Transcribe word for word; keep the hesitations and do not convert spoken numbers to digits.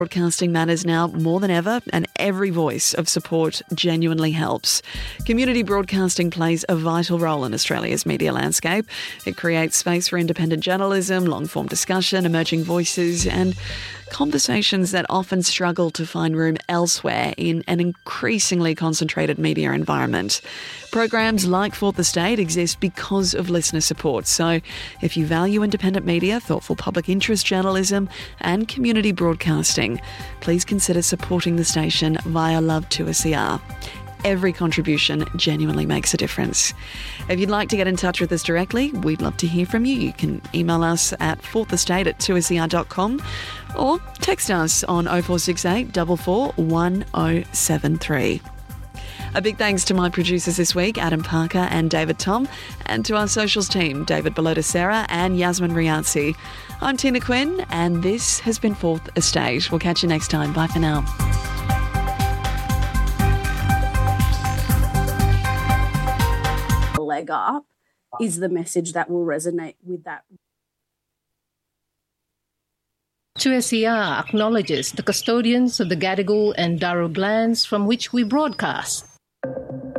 Broadcasting matters now more than ever, and every voice of support genuinely helps. Community broadcasting plays a vital role in Australia's media landscape. It creates space for independent journalism, long-form discussion, emerging voices, and conversations that often struggle to find room elsewhere in an increasingly concentrated media environment. Programs like Fourth Estate exist because of listener support. So if you value independent media, thoughtful public interest journalism, and community broadcasting, please consider supporting the station via Love two S E R. Every contribution genuinely makes a difference. If you'd like to get in touch with us directly, we'd love to hear from you. You can email us at fourthestate at two S E R dot com or text us on oh four six eight, four four, one oh seven three. A big thanks to my producers this week, Adam Parker and David Tom, and to our socials team, David Belota-Serra and Yasmin Riazzi. I'm Tina Quinn, and this has been Fourth Estate. We'll catch you next time. Bye for now. Leg up is the message that will resonate with that. two S E R acknowledges the custodians of the Gadigal and Darug lands from which we broadcast.